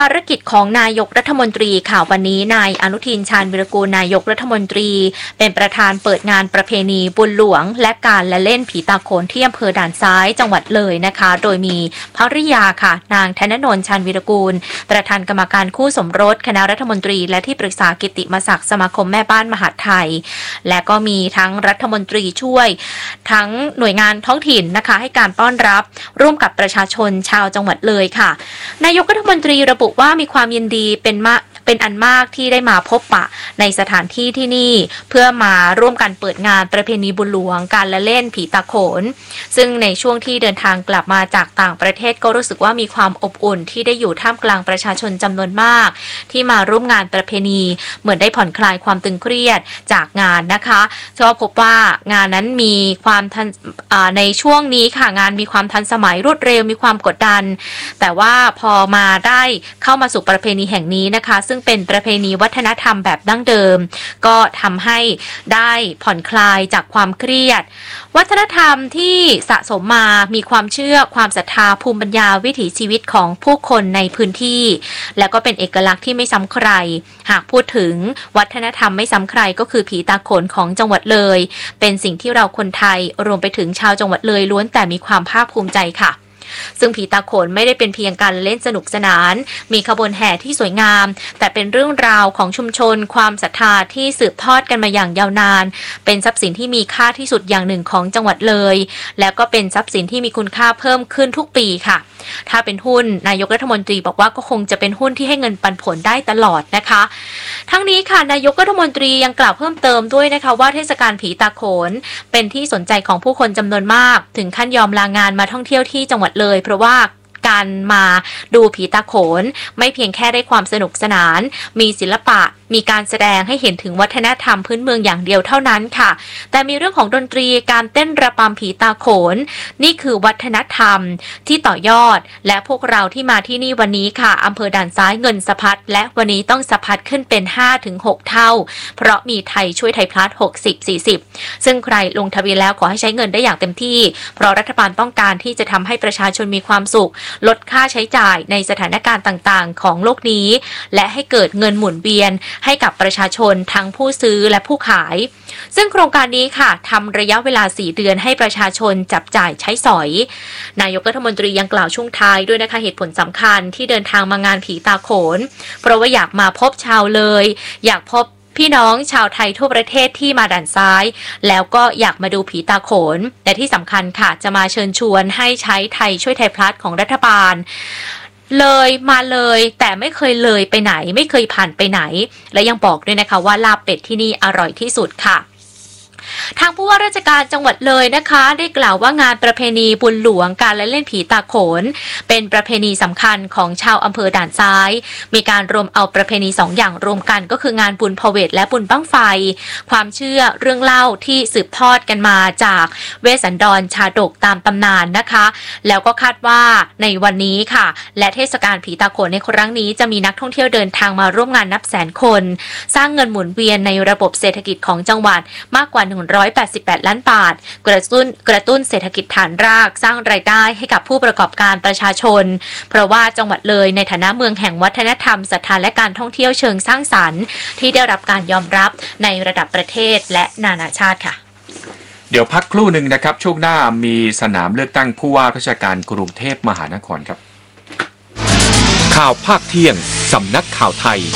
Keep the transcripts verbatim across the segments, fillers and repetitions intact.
ภารกิจของนายกรัฐมนตรีค่ะวันนี้นายอนุทินชาญวิรากูลนายกรัฐมนตรีเป็นประธานเปิดงานประเพณีบุญหลวงและการละเล่นผีตาโขนที่อำเภอด่านซ้ายจังหวัดเลยนะคะโดยมีภริยาค่ะนางธนนนท์ชาญวิรากูลประธานกรรมการคู่สมรสคณะรัฐมนตรีและที่ปรึกษากิตติมศักดิ์สมาคมแม่บ้านมหาดไทยและก็มีทั้งรัฐมนตรีช่วยทั้งหน่วยงานท้องถิ่นนะคะให้การต้อนรับร่วมกับประชาชนชาวจังหวัดเลยค่ะนายกรัฐมนตรีระบุว่ามีความยินดีเป็นมากเป็นอันมากที่ได้มาพบปะในสถานที่ที่นี่เพื่อมาร่วมกันเปิดงานประเพณีบุญหลวงการละเล่นผีตาโขนซึ่งในช่วงที่เดินทางกลับมาจากต่างประเทศก็รู้สึกว่ามีความอบอุ่นที่ได้อยู่ท่ามกลางประชาชนจำนวนมากที่มาร่วมงานประเพณีเหมือนได้ผ่อนคลายความตึงเครียดจากงานนะคะก็พบว่างานนั้นมีความทันในช่วงนี้ค่ะงานมีความทันสมัยรวดเร็วมีความกดดันแต่ว่าพอมาได้เข้ามาสู่ประเพณีแห่งนี้นะคะซึ่งเป็นประเพณีวัฒนธรรมแบบดั้งเดิมก็ทำให้ได้ผ่อนคลายจากความเครียดวัฒนธรรมที่สะสมมามีความเชื่อความศรัทธาภูมิปัญญาวิถีชีวิตของผู้คนในพื้นที่และก็เป็นเอกลักษณ์ที่ไม่ซ้ำใครหากพูดถึงวัฒนธรรมไม่ซ้ำใครก็คือผีตาโขนของจังหวัดเลยเป็นสิ่งที่เราคนไทยรวมไปถึงชาวจังหวัดเลยล้วนแต่มีความภาคภูมิใจค่ะซึ่งผีตาโขนไม่ได้เป็นเพียงการเล่นสนุกสนานมีขบวนแห่ที่สวยงามแต่เป็นเรื่องราวของชุมชนความศรัทธาที่สืบทอดกันมาอย่างยาวนานเป็นทรัพย์สินที่มีค่าที่สุดอย่างหนึ่งของจังหวัดเลยแล้วก็เป็นทรัพย์สินที่มีคุณค่าเพิ่มขึ้นทุกปีค่ะถ้าเป็นหุ้นนายกรัฐมนตรีบอกว่าก็คงจะเป็นหุ้นที่ให้เงินปันผลได้ตลอดนะคะทั้งนี้ค่ะนายกรัฐมนตรียังกล่าวเพิ่มเติมด้วยนะคะว่าเทศกาลผีตาโขนเป็นที่สนใจของผู้คนจำนวนมากถึงขั้นยอมลางานมาท่องเที่ยวที่จังหวัดเลยเพราะว่าการมาดูผีตาโขนไม่เพียงแค่ได้ความสนุกสนานมีศิลปะมีการแสดงให้เห็นถึงวัฒนธรรมพื้นเมืองอย่างเดียวเท่านั้นค่ะแต่มีเรื่องของดนตรีการเต้นระบำผีตาโขนนี่คือวัฒนธรรมที่ต่อยอดและพวกเราที่มาที่นี่วันนี้ค่ะอำเภอด่านซ้ายเงินสะพัดและวันนี้ต้องสะพัดขึ้นเป็น ห้าถึงหก เท่าเพราะมีไทยช่วยไทยพลัสหกสิบ สี่สิบซึ่งใครลงทะเบียนแล้วขอให้ใช้เงินได้อย่างเต็มที่เพราะรัฐบาลต้องการที่จะทำให้ประชาชนมีความสุขลดค่าใช้จ่ายในสถานการณ์ต่างๆของโลกนี้และให้เกิดเงินหมุนเวียนให้กับประชาชนทั้งผู้ซื้อและผู้ขายซึ่งโครงการนี้ค่ะทำระยะเวลาสี่เดือนให้ประชาชนจับจ่ายใช้สอยนายกรัฐมนตรียังกล่าวช่วงท้ายด้วยนะคะเหตุผลสำคัญที่เดินทางมางานผีตาโขนเพราะว่าอยากมาพบชาวเลยอยากพบพี่น้องชาวไทยทั่วประเทศที่มาด่านซ้ายแล้วก็อยากมาดูผีตาโขนแต่ที่สำคัญค่ะจะมาเชิญชวนให้ใช้ไทยช่วยไทยพลัสของรัฐบาลเลยมาเลยแต่ไม่เคยเลยไปไหนไม่เคยผ่านไปไหนและยังบอกด้วยนะคะว่าลาบเป็ดที่นี่อร่อยที่สุดค่ะทางผู้ว่าราชการจังหวัดเลยนะคะได้กล่าวว่างานประเพณีบุญหลวงการละเล่นผีตาโขนเป็นประเพณีสำคัญของชาวอำเภอด่านซ้ายมีการรวมเอาประเพณีสองอย่างรวมกันก็คืองานบุญพเวทและบุญบั้งไฟความเชื่อเรื่องเล่าที่สืบทอดกันมาจากเวสสันดรชาดกตามตำนานนะคะแล้วก็คาดว่าในวันนี้ค่ะและเทศกาลผีตาโขนในครั้งนี้จะมีนักท่องเที่ยวเดินทางมาร่วมงานนับแสนคนสร้างเงินหมุนเวียนในระบบเศรษฐกิจของจังหวัดมากกว่าหนึ่งร้อยแปดสิบแปดล้านบาทกระตุ้นกระตุ้นเศรษฐกิจฐานรากสร้างรายได้ให้กับผู้ประกอบการประชาชนเพราะว่าจังหวัดเลยในฐานะเมืองแห่งวัฒนธรรมศรัทธาและการท่องเที่ยวเชิงสร้างสรรค์ที่ได้รับการยอมรับในระดับประเทศและนานาชาติค่ะเดี๋ยวพักครู่หนึ่งนะครับช่วงหน้ามีสนามเลือกตั้งผู้ว่าราชการกรุงเทพมหานครครับข่าวภาคเที่ยงสำนักข่าวไทย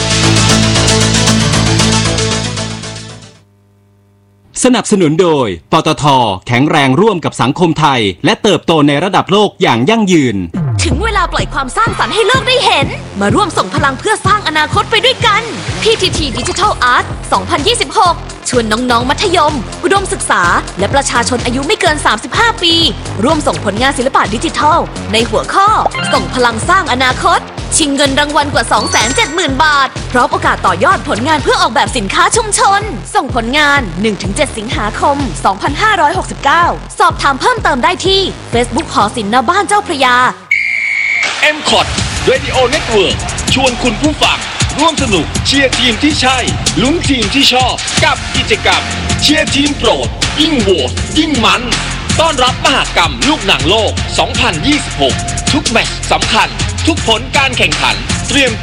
สนับสนุนโดยปตท.แข็งแรงร่วมกับสังคมไทยและเติบโตในระดับโลกอย่างยั่งยืนถึงเวลาปล่อยความสร้างสรรค์ให้โลกได้เห็นมาร่วมส่งพลังเพื่อสร้างอนาคตไปด้วยกัน พี ที ที Digital Art สองพันยี่สิบหกชวนน้องๆมัธยมอุดมศึกษาและประชาชนอายุไม่เกินสามสิบห้าปีร่วมส่งผลงานศิลปะดิจิทัลในหัวข้อส่งพลังสร้างอนาคตชิงเงินรางวัลกว่า สองแสนเจ็ดหมื่น บาทพร้อมโอกาสต่อยอดผลงานเพื่อออกแบบสินค้าชุมชนส่งผลงาน หนึ่งถึงเจ็ด สิงหาคม สองพันห้าร้อยหกสิบเก้า สอบถามเพิ่มเติมได้ที่ Facebook หอศิลป์ณบ้านเจ้าพระยาเอ็ม คอ ที Radio Network ชวนคุณผู้ฟังร่วมสนุกเชียร์ทีมที่ใช่ลุ้นทีมที่ชอบกับกิจกรรมเชียร์ทีมโปรดยิ่งโหวตยิ่งมันต้อนรับมหกรรมลูกหนังโลก สองพันยี่สิบหก ทุกแมตช์สำคัญทุกผลการแข่งขันเตรียม